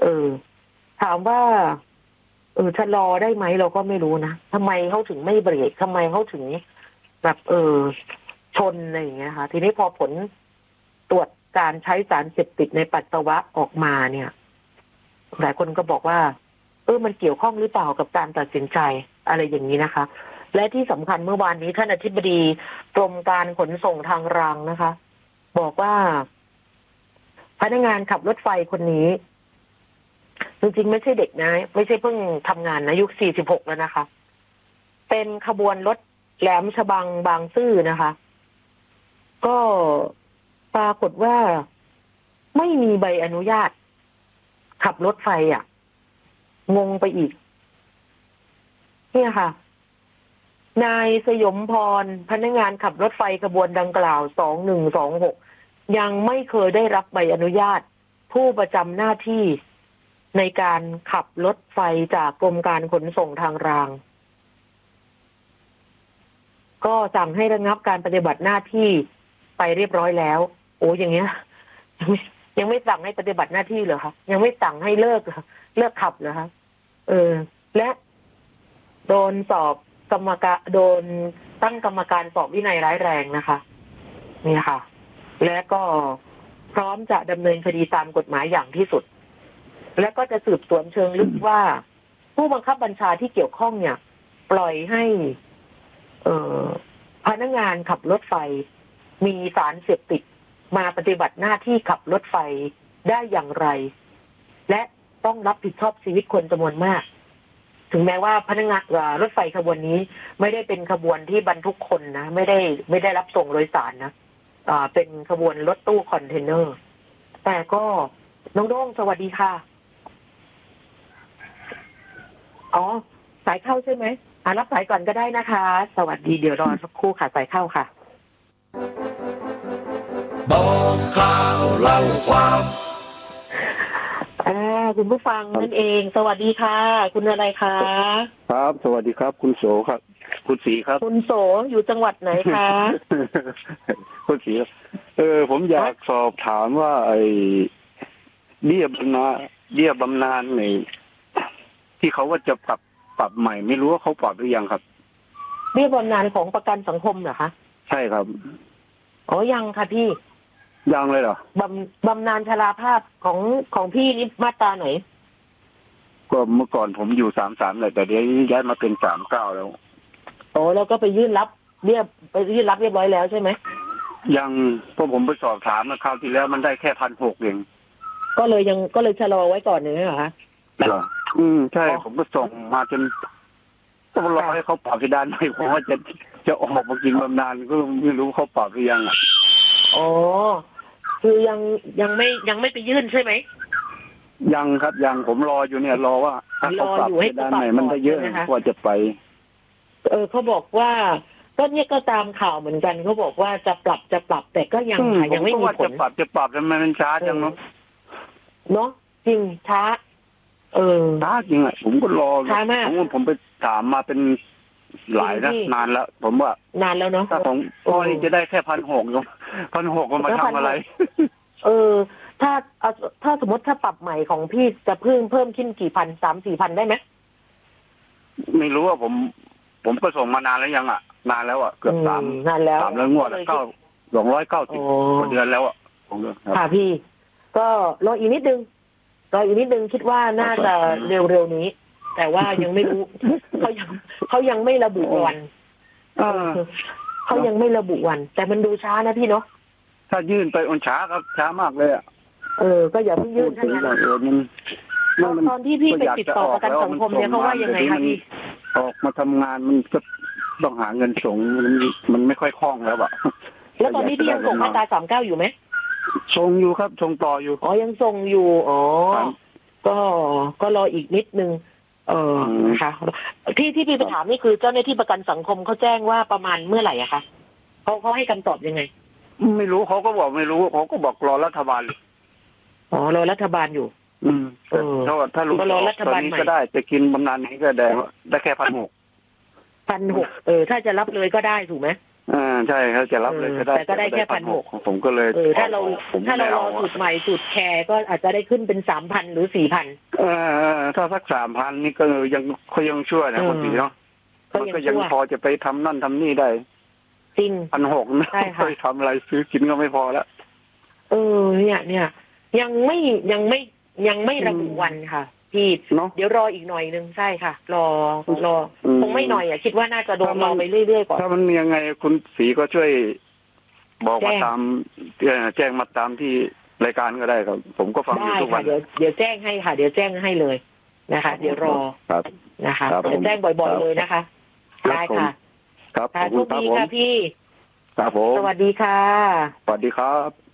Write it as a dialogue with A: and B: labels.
A: เออถามว่าชะลอได้ไหมเราก็ไม่รู้นะทำไมเขาถึงไม่เบรกทำไมเขาถึงแบบชนอะไรอย่างเงี้ยค่ะทีนี้พอผลตรวจการใช้สารเสพติดในปัสสาวะออกมาเนี่ยหลายคนก็บอกว่ามันเกี่ยวข้องหรือเปล่ากับการตัดสินใจอะไรอย่างนี้นะคะและที่สำคัญเมื่อวานนี้ท่านอธิบดีกรมการขนส่งทางรางนะคะบอกว่าพนักงานขับรถไฟคนนี้จริงๆไม่ใช่เด็กนะไม่ใช่เพิ่งทำงานนะอายุ46แล้วนะคะเป็นขบวนรถแหลมฉบังบางซื่อนะคะก็ปรากฏว่าไม่มีใบอนุญาตขับรถไฟงงไปอีกเนี่ยค่ะนายสยมพรพนักงานขับรถไฟขบวนดังกล่าว2126ยังไม่เคยได้รับใบอนุญาตผู้ประจำหน้าที่ในการขับรถไฟจากกรมการขนส่งทางรางก็สั่งให้ระงับการปฏิบัติหน้าที่ไปเรียบร้อยแล้วโอ้อย่างเงี้ยยังไม่สั่งให้ปฏิบัติหน้าที่เหรอคะยังไม่สั่งให้เลิกขับเหรอคะและโดนสอบกรรมการโดนตั้งกรรมการสอบวินัยร้ายแรงนะคะนี่ค่ะและก็พร้อมจะดำเนินคดีตามกฎหมายอย่างที่สุดและก็จะสืบสวนเชิงลึกว่าผู้บังคับบัญชาที่เกี่ยวข้องเนี่ยปล่อยให้พนักงานขับรถไฟมีสารเสพติดมาปฏิบัติหน้าที่ขับรถไฟได้อย่างไรและต้องรับผิดชอบชีวิตคนจำนวนมากถึงแม้ว่าพนักงานรถไฟขบวนนี้ไม่ได้เป็นขบวนที่บรรทุกคนนะไม่ได้รับส่งโดยสารนะเป็นขบวนรถตู้คอนเทนเนอร์แต่ก็น้องโด้งสวัสดีค่ะอ๋อสายเข้าใช่ไหมรับสายก่อนก็ได้นะคะสวัสดีเดี๋ยวรอสักครู่ค่ะสายเข้าค่ะ
B: บอกข่าวเล่าความ
A: คุณผู้ฟังนั่นเองสวัสดีค่ะคุณอะไรคะ
C: ครับสวัสดีครับคุณโสครับคุณศรีครับ
A: คุณโสอยู่จังหวัดไหนคะ
C: คุณศรีผมอยากสอบถามว่าไอ้เบี้ยบำนาญในที่เขาว่าจะปรับใหม่ไม่รู้ว่าเขาปรับหรือยังครับ
A: เบี้ยบำนาญของประกันสังคมเหรอคะ
C: ใช่ครับ
A: ยังค่ะพี่
C: ยังเลยเหร
A: อบำนาญชราภาพของพี่นี่มาตราไหน
C: ก็เมื่อก่อนผมอยู่33เลยแต่เดี๋ยวย้ายมาเป็น39แล้ว
A: แล้วก็ไปยื่นรับเรียบร้อยแล้วใช่ไหม
C: ยังเพราะผมไปสอบถามเมื่อคราวที่แล้วมันได้แค่1,600เอง
A: ก็เลยชะลอไว้ก่อนเหรอคะ
C: ใช่ผมก็ส่งมาจนต้องรอให้เขาปรับเพดานหน่อยเพราะว่าจะออกมากินบำนาญก็ไม่รู้เขาปรับหรือยัง
A: คือยังไม่ไปยื่นใช่ไหม
C: ยังครับยังผมรออยู่เนี่ยรอว่าถ้าเขาปรับเพดานไหนมันได้เยอะกว่าจะไป
A: เขาบอกว่าก็เนี่ยก็ตามข่าวเหมือนกันเขาบอกว่าจะปรับแต่ก็ยังไม่มีผล
C: จะปรับทำไมมันช้าจังเ
A: นาะจริงช้า
C: ช้าจริงผมก็รอ
A: ช้ามาก
C: ผมไปถามมาเป็นหลายนานแล้วผมว่าน
A: านแล้วเนาะ
C: ถ้าของพ่อนี่จะได้แค่1,600ก็มาทำอะไร
A: ถ้าสมมติถ้าปรับใหม่ของพี่จะเพิ่มขึ้นกี่พัน3-4,000ได้ไหม
C: ไม่รู้ว่าผมก็ส่งมานานแล้วยังนานแล้วเกือบ
A: นานแล้ว
C: 3แล้วงวด290กว่าเดือนแล้ว
A: ค่ะพี่ก็รออีกนิดนึงคิดว่าน่าจะเร็วๆนี้แต่ว่ายังไม่รู้เขายังไม่ระบุวันเขายังไม่ระบุวันแต่มันดูช้านะพี่เนาะ
C: ถ้ายื่นไปช้าครับช้ามากเลย
A: ก็อย่าเพิ่งยื่นทั้งนั้นตอนที่พี่ไปติดต่อประกันสังคมเนี่ยเขาว่ายังไงคะพี่
C: ออกมาทำงานมันก็ต้องหาเงินส่งมันไม่ค่อยคล่องแล้ว
A: แล้วตอนนี้พี่ยังส่งมาตรา39อยู่ไหม
C: ส่งอยู่ครับส่งต่ออยู่
A: ยังส่งอยู่ก็รออีกนิดนึงค่ะที่พี่ไปถามนี่คือเจ้าหน้าที่ประกันสังคมเขาแจ้งว่าประมาณเมื่อไหร่อะคะเขาให้คำตอบยังไง
C: ไม่รู้เขาก็บอกไม่รู้เขาก็บอกรอรัฐบาล
A: รอรัฐบาลอยู่
C: ถ้ารู้
A: รอรัฐบาลใหม่
C: ก็ได้จะกินบำนาญนี้ก็ได้แค่1,600
A: ถ้าจะรับเลยก็ได้ถูกไหม
C: ใช่เขาจะรับเลยก็ได้
A: แต่ก็ได้แค่1,600
C: ของผมก็เลย
A: ถ้าเรา
C: ผม
A: ถ้าเรารอ
C: ไม่
A: จุดใหม่จุดแคร์ก็อาจจะได้ขึ้นเป็น3,000หรือ4,000
C: ถ้าสัก3,000นี่ก็ยังชั่วนะคุณสีเนาะมันก็ยังพอจะไปทำนั่นทำนี่ได้
A: จริง
C: 1,600นะไปทำอะไรซื้อกินก็ไม่พอแล้ว
A: เนี่ยยังไม่ระบุวันค่ะพี่เดี๋ยวรออีกหน่อยนึงใช่ค่ะรอคงไม่หน่อยคิดว่าน่าจะโดนรอไปเรื่อยๆก่อน
C: ถ้ามันยังไงคุณสีก็ช่วยบอกมาตามแจ้งมาตามที่รายการก็ได้ครับผมก็ฟังอยู่ทุกวัน
A: เดี๋ยวแจ้งให้ค่ะเดี๋ยวแจ้งให้เลยนะคะเดี๋ยวรอนะคะเดี๋ยวแจ้งบ่อยๆเลยนะคะได้ค่ะ
C: ครับ
A: โชคดีค่ะพี่
C: ครับผม
A: สวัสดีค่ะ
C: สวัสดีครับ